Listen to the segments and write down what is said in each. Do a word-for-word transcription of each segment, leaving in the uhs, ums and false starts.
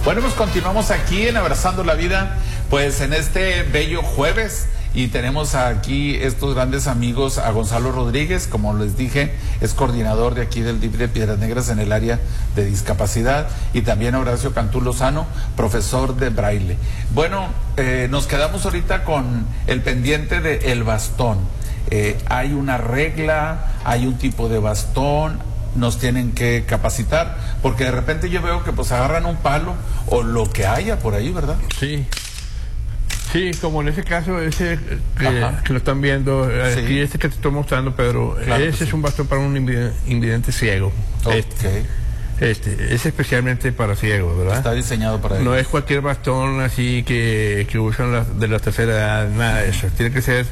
Bueno, pues continuamos aquí en Abrazando la Vida, pues en este bello jueves, y tenemos aquí estos grandes amigos, a Gonzalo Rodríguez, como les dije, es coordinador de aquí del D I F de Piedras Negras en el área de discapacidad, y también a Horacio Cantú Lozano, profesor de braille. Bueno, eh, nos quedamos ahorita con el pendiente de el bastón. Eh, hay una regla, hay un tipo de bastón, nos tienen que capacitar, porque de repente yo veo que pues agarran un palo o lo que haya por ahí, ¿verdad? Sí, sí, como en ese caso, ese que, que lo están viendo, sí. Aquí este que te estoy mostrando, Pedro, claro, ese es sí. un bastón para un invidente ciego. Okay. Este, este, es especialmente para ciegos, ¿verdad? Está diseñado para ellos. No es cualquier bastón así que, que usan la, de la tercera edad, nada de eso. Tiene que ser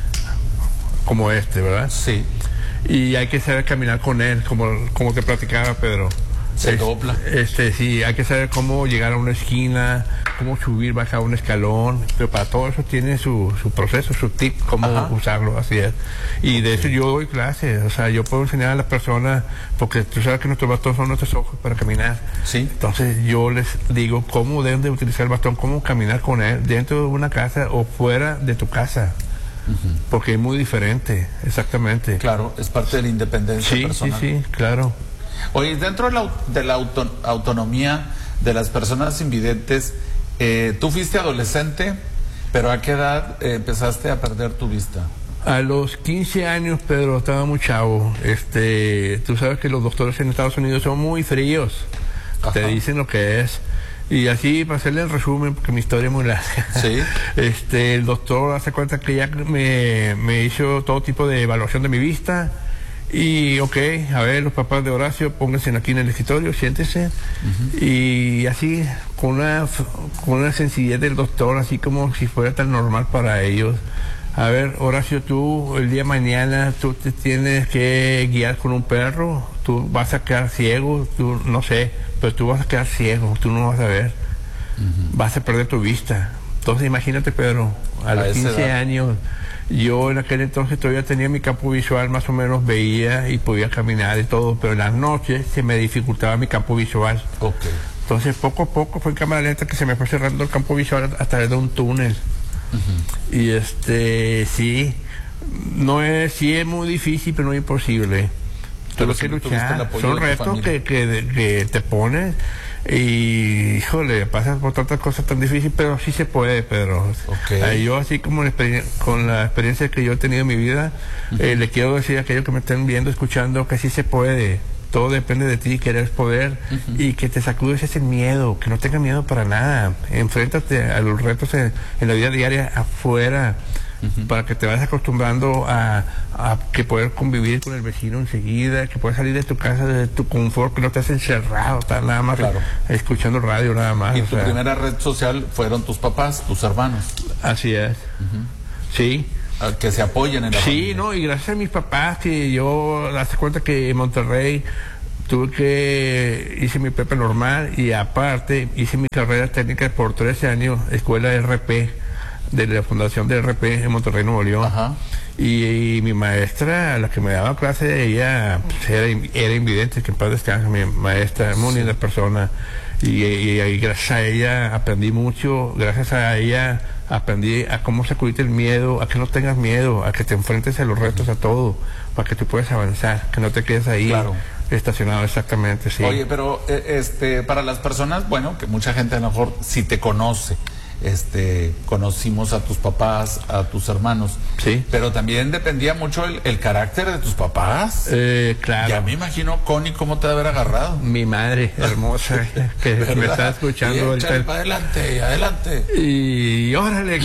como este, ¿verdad? Sí. Y hay que saber caminar con él, como, como te platicaba, Pedro. Se es, dobla. Este, sí, hay que saber cómo llegar a una esquina, cómo subir, bajar un escalón, pero para todo eso tiene su, su proceso, su tip, cómo Ajá. usarlo, así es. Y okay. de eso yo doy clases, o sea, yo puedo enseñar a las personas, porque tú sabes que nuestros bastones son nuestros ojos para caminar. Sí. Entonces yo les digo cómo deben de utilizar el bastón, cómo caminar con él dentro de una casa o fuera de tu casa. Uh-huh. Porque es muy diferente, exactamente. Claro, es parte de la independencia sí, personal. Sí, sí, claro. Oye, dentro de la, de la auto, autonomía de las personas invidentes, eh, tú fuiste adolescente, pero ¿a qué edad eh, empezaste a perder tu vista? A los quince años, Pedro, estaba muy chavo. Este, tú sabes que los doctores en Estados Unidos son muy fríos. Ajá. Te dicen lo que es. Y así, para hacerle el resumen, porque mi historia es muy larga. Sí. Este, el doctor hace cuenta que ya me, me hizo todo tipo de evaluación de mi vista. Y, ok, a ver, los papás de Horacio, pónganse aquí en el escritorio, siéntense. Uh-huh. Y así, con una, con una sencillez del doctor, así como si fuera tan normal para ellos. A ver, Horacio, tú el día de mañana, tú te tienes que guiar con un perro, tú vas a quedar ciego, tú no sé, pero tú vas a quedar ciego, tú no vas a ver, uh-huh. vas a perder tu vista. Entonces imagínate, Pedro, a los quince años, yo en aquel entonces todavía tenía mi campo visual, más o menos veía y podía caminar y todo, pero en las noches se me dificultaba mi campo visual. Okay. Entonces poco a poco fue en cámara lenta que se me fue cerrando el campo visual a través de un túnel. Uh-huh. Y este, sí, no es, sí es muy difícil, pero no es imposible. Tuve que luchar, son retos que, que, que te pones y, híjole, pasas por tantas cosas tan difíciles, pero sí se puede, Pedro. Okay. Eh, yo así como la con la experiencia que yo he tenido en mi vida, uh-huh. eh, le quiero decir a aquellos que me estén viendo, escuchando, que sí se puede. Todo depende de ti, querer poder, uh-huh. y que te sacudes ese miedo, que no tengas miedo para nada. Enfréntate a los retos en, en la vida diaria afuera, uh-huh. para que te vayas acostumbrando a, a que poder convivir con el vecino enseguida, que puedas salir de tu casa, de tu confort, que no estés encerrado, estar nada más claro. escuchando radio nada más. Y o tu sea. primera red social fueron tus papás, tus hermanos. Así es. Uh-huh. Sí. Que se apoyen en la sí, familia. no, y gracias a mis papás, que yo, hace cuenta que en Monterrey tuve que, hice mi prepa normal y aparte hice mi carrera técnica por trece años, escuela R P, de la fundación de R P en Monterrey, Nuevo León. Ajá. Y, y mi maestra, la que me daba clase, ella pues, era, era invidente, que en paz descanse, mi maestra, muy linda persona. Y, y, y gracias a ella aprendí mucho, gracias a ella aprendí a cómo sacudirte el miedo, a que no tengas miedo, a que te enfrentes a los retos, a todo, para que tú puedas avanzar, que no te quedes ahí claro. estacionado, exactamente, sí. Oye, pero este, para las personas, bueno, que mucha gente a lo mejor si te conoce, este, conocimos a tus papás, a tus hermanos, sí, pero también dependía mucho el, el carácter de tus papás. Eh, claro. Ya me imagino, Connie, cómo te debe haber agarrado. Mi madre hermosa, que ¿verdad? Me está escuchando. Y échale para adelante, adelante. Y órale,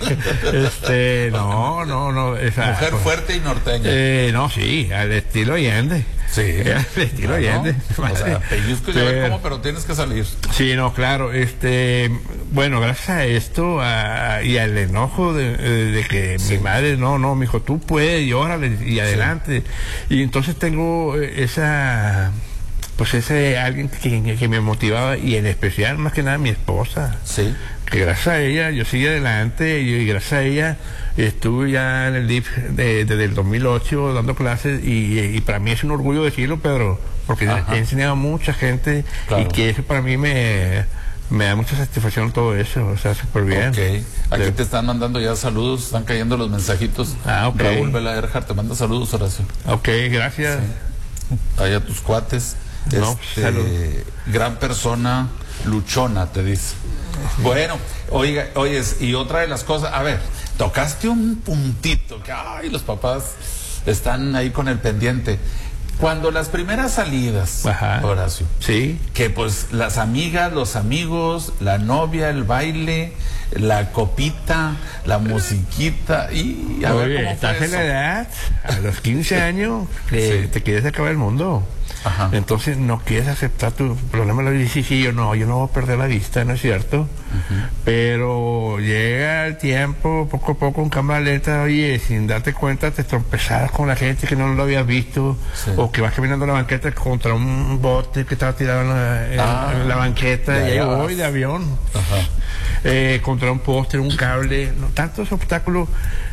este, no, no, no. Esa, mujer pues, fuerte y norteña. Eh, no, sí, al estilo Allende. Sí, al estilo Allende. O sea, pellizco y a ver cómo, pero tienes que salir. Sí, no, claro, este, bueno, gracias a esto a, y al enojo de, de que sí. mi madre, no, no, me dijo, tú puedes, y órale, y adelante. Sí. Y entonces tengo esa, pues ese alguien que, que me motivaba, y en especial, más que nada, mi esposa. Sí. Que gracias a ella yo sigo adelante, y, y gracias a ella estuve ya en el D I F de, desde el dos mil ocho dando clases, y, y para mí es un orgullo decirlo, Pedro, porque Ajá. he enseñado a mucha gente, claro. y que eso para mí me, me da mucha satisfacción todo eso, o sea, súper bien. Ok, aquí de... te están mandando ya saludos, están cayendo los mensajitos. Ah, ok. Raúl Vela Erhard te manda saludos, Horacio. Ok, gracias. Sí. Ahí a tus cuates. No, este, salud. Gran persona, luchona, te dice. Bueno, oiga, oyes, y otra de las cosas, a ver, tocaste un puntito que, ay, los papás están ahí con el pendiente. Cuando las primeras salidas, Ajá. Horacio, Sí. que pues las amigas, los amigos, la novia, el baile, la copita, la musiquita, y a Oye, ver cómo estás fue en eso. la edad, a los quince años, que Sí. te quieres acabar el mundo. Ajá. Entonces no quieres aceptar tu problema. Le dices, sí, sí, yo no, yo no voy a perder la vista, ¿no es cierto? Uh-huh. Pero llega el tiempo, poco a poco, en cámara lenta, oye, sin darte cuenta, te trompezas con la gente que no lo habías visto, sí. O que vas caminando en la banqueta contra un bote que estaba tirado en la, en, ah, en la banqueta, y ahí voy de avión, eh, contra un poste, un cable, no, tantos obstáculos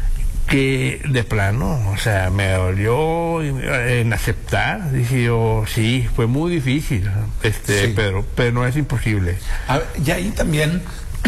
que de plano, o sea, me dolió en aceptar. Dije yo, sí, fue muy difícil, este, sí. pero, pero no es imposible. A ver, y ahí también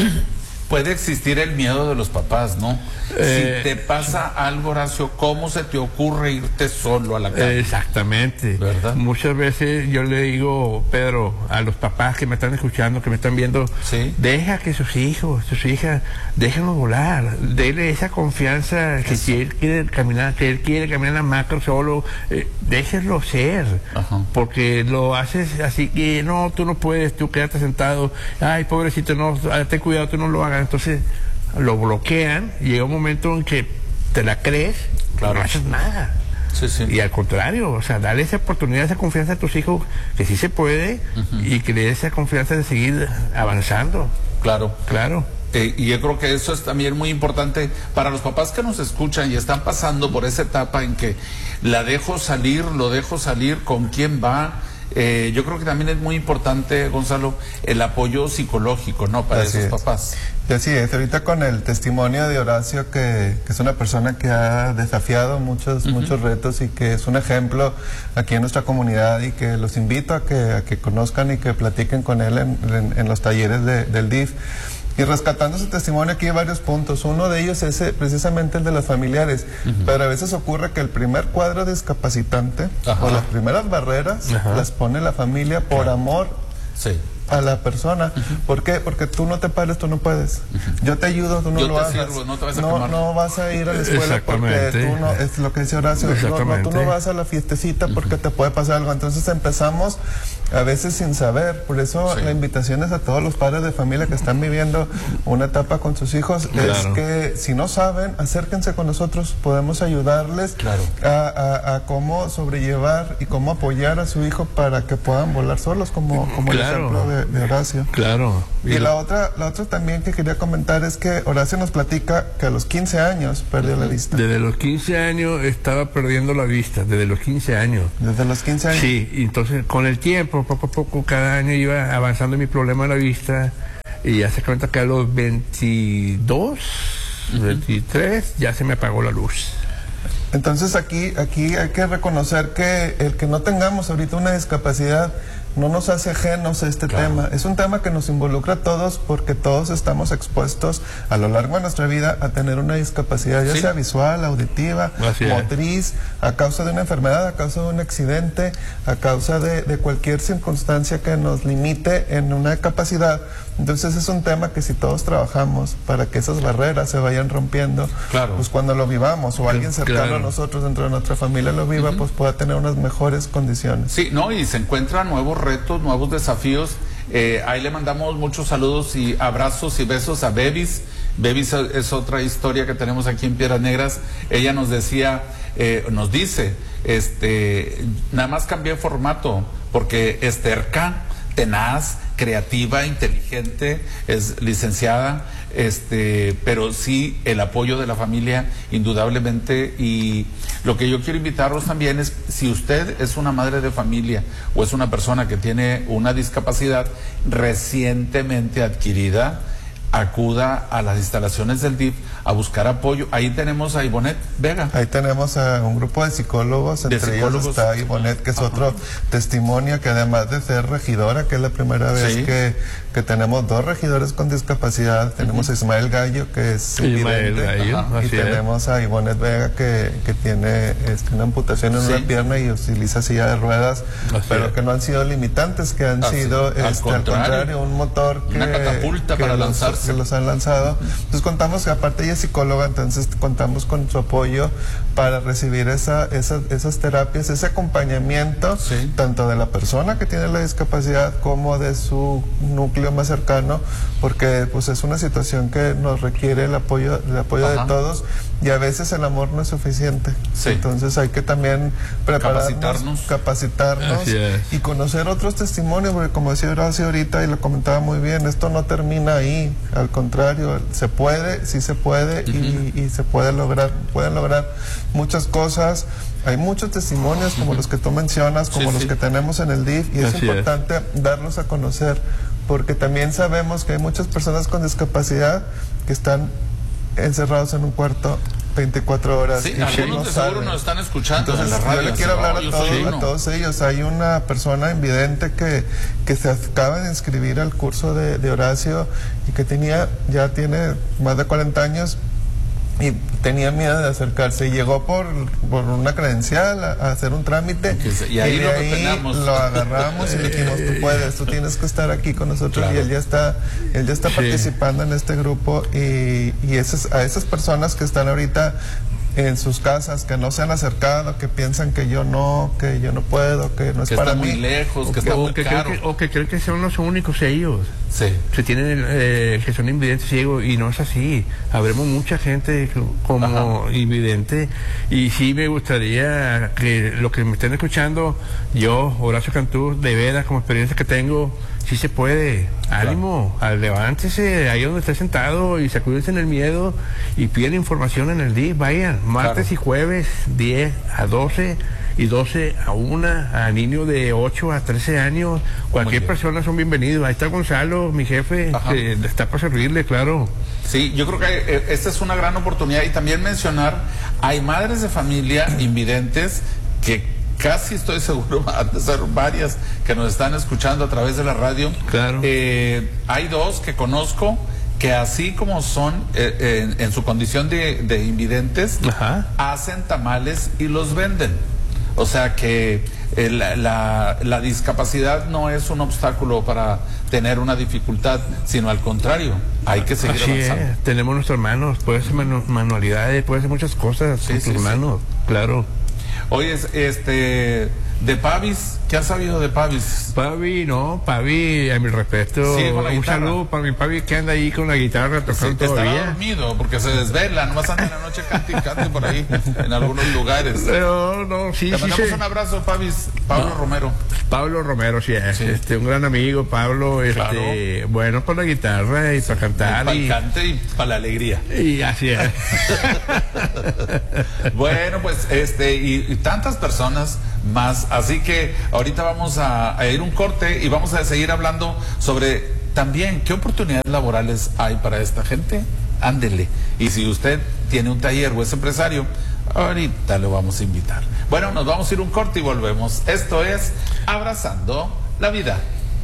puede existir el miedo de los papás, ¿no? Eh, si te pasa algo, Horacio, ¿cómo se te ocurre irte solo a la calle? Exactamente. ¿Verdad? Muchas veces yo le digo, Pedro, a los papás que me están escuchando, que me están viendo, ¿sí? Deja que sus hijos, sus hijas, déjenlos volar, denle esa confianza que si él quiere caminar, que él quiere caminar en la macro solo, eh, déjenlo ser. Ajá. Porque lo haces así que, no, tú no puedes, tú quédate sentado, ay, pobrecito, no, ten cuidado, tú no lo hagas. Entonces lo bloquean y llega un momento en que te la crees, claro. No haces nada. Sí, sí. Y al contrario, o sea, dale esa oportunidad, esa confianza a tus hijos, que sí se puede, uh-huh. Y que le des esa confianza de seguir avanzando. Claro. Claro. Eh, y yo creo que eso es también muy importante para los papás que nos escuchan y están pasando por esa etapa en que la dejo salir, lo dejo salir, con quién va. Eh, yo creo que también es muy importante, Gonzalo, el apoyo psicológico, ¿no? Para así esos es. papás. Y así es, ahorita con el testimonio de Horacio, que, que es una persona que ha desafiado muchos, uh-huh. muchos retos y que es un ejemplo aquí en nuestra comunidad, y que los invito a que, a que conozcan y que platiquen con él en, en, en los talleres de, del D I F. Y rescatando su testimonio, aquí hay varios puntos. Uno de ellos es precisamente el de los familiares. Uh-huh. Pero a veces ocurre que el primer cuadro discapacitante, ajá, o las primeras barreras, ajá, las pone la familia por claro. amor, sí, a la persona. Uh-huh. ¿Por qué? Porque tú no te pares, tú no puedes. Uh-huh. Yo te ayudo, tú no Yo lo te hagas. Sirvo, no, te vas a no, no vas a ir a la escuela porque tú no, es lo que dice Horacio, no, no, tú no vas a la fiestecita porque uh-huh. te puede pasar algo. Entonces empezamos a veces sin saber. Por eso sí. La invitación es a todos los padres de familia que están viviendo una etapa con sus hijos, claro, es que si no saben, acérquense con nosotros, podemos ayudarles, claro, a, a, a cómo sobrellevar y cómo apoyar a su hijo para que puedan volar solos, como, como claro. el ejemplo de, de Horacio. Claro. Y, y la otra, la otra también que quería comentar es que Horacio nos platica que a los quince años perdió la vista. Desde los quince años estaba perdiendo la vista, desde los quince años. Desde los quince años. Sí, y entonces con el tiempo, poco a poco, cada año iba avanzando mi problema de la vista, y ya se cuenta que a los veintidós, uh-huh. veintitrés, ya se me apagó la luz. Entonces aquí, aquí hay que reconocer que el que no tengamos ahorita una discapacidad no nos hace ajenos a este claro. tema. Es un tema que nos involucra a todos, porque todos estamos expuestos a lo largo de nuestra vida a tener una discapacidad, ya ¿sí? sea visual, auditiva, así motriz, es. A causa de una enfermedad, a causa de un accidente, a causa de, de cualquier circunstancia que nos limite en una capacidad. Entonces es un tema que si todos trabajamos para que esas barreras se vayan rompiendo, claro. pues cuando lo vivamos o alguien cercano claro. a nosotros dentro de nuestra familia lo viva, uh-huh. pues pueda tener unas mejores condiciones. Sí, no, y se encuentran nuevos retos, nuevos desafíos. Eh, ahí le mandamos muchos saludos y abrazos y besos a Bebis. Bebis es otra historia que tenemos aquí en Piedras Negras. Ella nos decía, eh, nos dice, este, nada más cambié de formato porque es terca, tenaz, creativa, inteligente, es licenciada, este, pero sí el apoyo de la familia indudablemente. Y lo que yo quiero invitarlos también es, si usted es una madre de familia o es una persona que tiene una discapacidad recientemente adquirida, acuda a las instalaciones del D I F a buscar apoyo. Ahí tenemos a Ivonnet Vega. Ahí tenemos a un grupo de psicólogos, entre de psicólogos. ellos está Ivonnet, que es Ajá. otro testimonio, que además de ser regidora, que es la primera vez sí. que, que tenemos dos regidores con discapacidad, tenemos uh-huh. a Ismael Gallo, que es Ismael Gallo, y tenemos a Ivonnet Vega, que, que tiene este, una amputación en sí. una pierna y utiliza silla de ruedas, así pero es. que no han sido limitantes, que han así, sido al, este, contrario, al contrario, un motor que, una catapulta que para los, lanzarse. que los han lanzado. Entonces contamos que aparte ella es psicóloga, entonces contamos con su apoyo para recibir esa, esa, esas terapias, ese acompañamiento, sí. tanto de la persona que tiene la discapacidad como de su núcleo más cercano, porque pues es una situación que nos requiere el apoyo, el apoyo de todos, y a veces el amor no es suficiente. Sí. Entonces hay que también prepararnos, capacitarnos, capacitarnos y conocer otros testimonios, porque como decía Horacio ahorita y lo comentaba muy bien, esto no termina ahí, al contrario, se puede, sí se puede uh-huh. y, y se puede lograr, pueden lograr muchas cosas. Hay muchos testimonios como uh-huh. los que tú mencionas, como sí, los sí. que tenemos en el D I F, y es Así importante es. darlos a conocer, porque también sabemos que hay muchas personas con discapacidad que están encerrados en un cuarto veinticuatro horas. Sí, y algunos no de seguro nos están escuchando. Entonces, en la radio. Yo le quiero hablar a todos, a todos ellos. Hay una persona invidente que, que se acaba de inscribir al curso de, de Horacio y que tenía, ya tiene más de cuarenta años y tenía miedo de acercarse y llegó por, por una credencial a, a hacer un trámite y ahí, y de lo, ahí lo agarramos y le dijimos, tú puedes, tú tienes que estar aquí con nosotros. Claro. Y él ya está él ya está sí. participando en este grupo y, y esas, a esas personas que están ahorita en sus casas, que no se han acercado, que piensan que yo no, que yo no puedo, que no es que para está mí. muy lejos, que o está que, muy o que caro. Que, o que creen que son los únicos ellos. Sí. Se tienen, eh, que son invidentes ciegos, y no es así. Habremos mucha gente como Ajá. invidente, y sí me gustaría que los que me estén escuchando, yo, Horacio Cantú, de veras, como experiencia que tengo, sí se puede. Ánimo, claro. levántese ahí donde esté sentado y sacúdense en el miedo y piden información en el D I F. Vayan, martes claro. y jueves, diez a doce y doce a una, a niños de ocho a trece años. Cualquier persona son bienvenidos. Ahí está Gonzalo, mi jefe, que está para servirle, claro. Sí, yo creo que esta es una gran oportunidad. Y también mencionar, hay madres de familia invidentes que casi estoy seguro, van a ser varias que nos están escuchando a través de la radio. Claro. Eh, hay dos que conozco que así como son eh, en, en su condición de, de invidentes, Ajá. hacen tamales y los venden. O sea que eh, la, la, la discapacidad no es un obstáculo para tener una dificultad, sino al contrario, hay que seguir Así avanzando. Es. Tenemos nuestras manos, puede ser manu manualidades, puede ser muchas cosas sí, con sí, tus sí. manos, claro. Oye, este, de Pavis, ¿qué has sabido de Pavis? Pavi, no, Pavi, a mi respeto, sí, un saludo para mi Pavi que anda ahí con la guitarra tocando sí, todavía. Está dormido porque se desvela, nomás anda en la noche cante y cante por ahí, en algunos lugares. No, no, sí, Te sí. mandamos sí. un abrazo, Pavis, Pablo no, Romero. Pablo Romero, sí, sí. Este, un gran amigo, Pablo, este, claro. bueno para la guitarra y para cantar. Para el y... cante y para la alegría. Y así es. Bueno, pues, este, y, y tantas personas más, así que ahorita vamos a, a ir un corte y vamos a seguir hablando sobre también qué oportunidades laborales hay para esta gente. Ándele, y si usted tiene un taller o es empresario, ahorita lo vamos a invitar. Bueno, nos vamos a ir un corte y volvemos. Esto es Abrazando la Vida.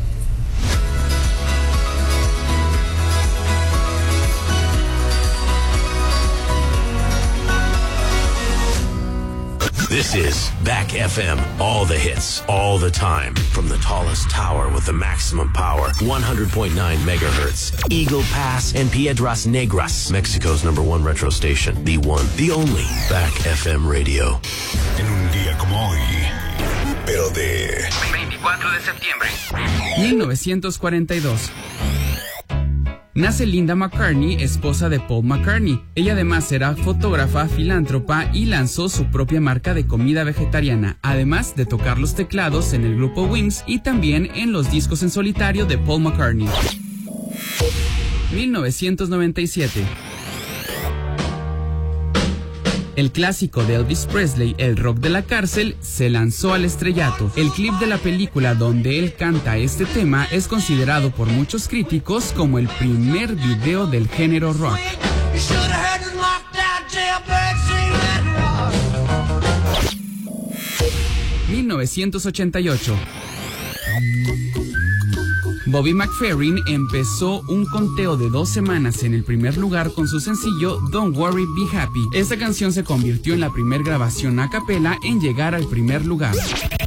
This is Back F M. All the hits, all the time. From the tallest tower with the maximum power. one hundred point nine megahertz. Eagle Pass and Piedras Negras. Mexico's number one retro station. The one, the only. Back F M Radio. En un día como hoy, pero de... veinticuatro de septiembre. mil novecientos cuarenta y dos. Nace Linda McCartney, esposa de Paul McCartney. Ella además era fotógrafa, filántropa y lanzó su propia marca de comida vegetariana, además de tocar los teclados en el grupo Wings y también en los discos en solitario de Paul McCartney. mil novecientos noventa y siete. El clásico de Elvis Presley, El rock de la cárcel, se lanzó al estrellato. El clip de la película donde él canta este tema es considerado por muchos críticos como el primer video del género rock. mil novecientos ochenta y ocho. Bobby McFerrin empezó un conteo de dos semanas en el primer lugar con su sencillo Don't Worry, Be Happy. Esta canción se convirtió en la primera grabación a capela en llegar al primer lugar.